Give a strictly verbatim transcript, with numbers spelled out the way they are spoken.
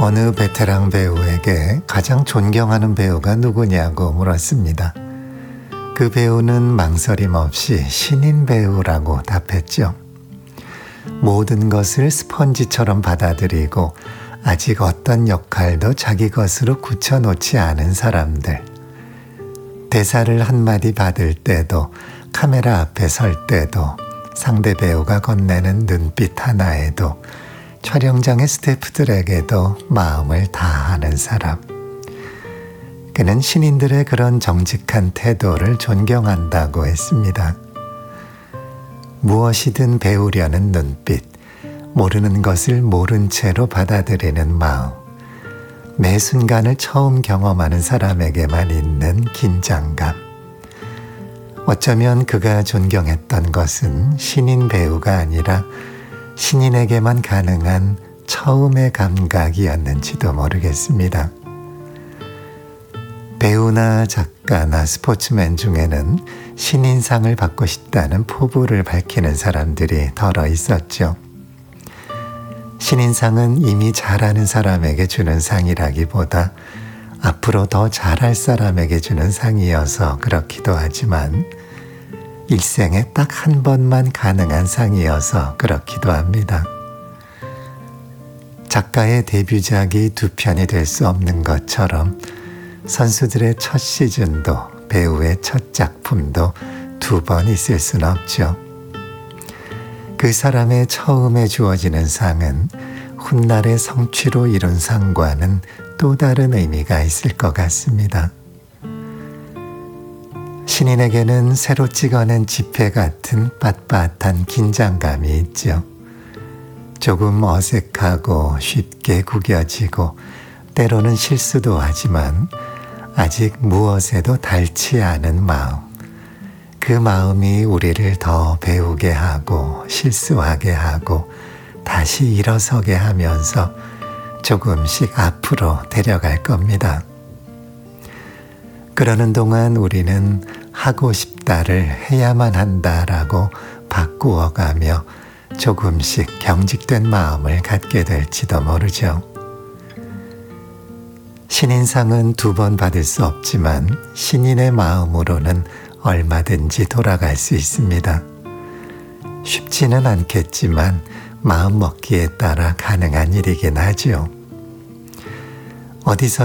어느 베테랑 배우에게 가장 존경하는 배우가 누구냐고 물었습니다. 그 배우는 망설임 없이 신인 배우라고 답했죠. 모든 것을 스펀지처럼 받아들이고 아직 어떤 역할도 자기 것으로 굳혀놓지 않은 사람들. 대사를 한마디 받을 때도, 카메라 앞에 설 때도, 상대 배우가 건네는 눈빛 하나에도, 촬영장의 스태프들에게도 마음을 다하는 사람. 그는 신인들의 그런 정직한 태도를 존경한다고 했습니다. 무엇이든 배우려는 눈빛, 모르는 것을 모른 채로 받아들이는 마음, 매 순간을 처음 경험하는 사람에게만 있는 긴장감. 어쩌면 그가 존경했던 것은 신인 배우가 아니라 신인에게만 가능한 처음의 감각이었는지도 모르겠습니다. 배우나 작가나 스포츠맨 중에는 신인상을 받고 싶다는 포부를 밝히는 사람들이 덜어 있었죠. 신인상은 이미 잘하는 사람에게 주는 상이라기보다 앞으로 더 잘할 사람에게 주는 상이어서 그렇기도 하지만 일생에 딱 한 번만 가능한 상이어서 그렇기도 합니다. 작가의 데뷔작이 두 편이 될 수 없는 것처럼 선수들의 첫 시즌도 배우의 첫 작품도 두 번 있을 수는 없죠. 그 사람의 처음에 주어지는 상은 훗날의 성취로 이룬 상과는 또 다른 의미가 있을 것 같습니다. 신인에게는 새로 찍어낸 지폐 같은 빳빳한 긴장감이 있죠. 조금 어색하고 쉽게 구겨지고 때로는 실수도 하지만 아직 무엇에도 닳지 않은 마음. 그 마음이 우리를 더 배우게 하고 실수하게 하고 다시 일어서게 하면서 조금씩 앞으로 데려갈 겁니다. 그러는 동안 우리는 하고 싶다를 해야만 한다라고 바꾸어가며 조금씩 경직된 마음을 갖게 될지도 모르죠. 신인상은 두 번 받을 수 없지만 신인의 마음으로는 얼마든지 돌아갈 수 있습니다. 쉽지는 않겠지만 마음 먹기에 따라 가능한 일이긴 하죠. 어디서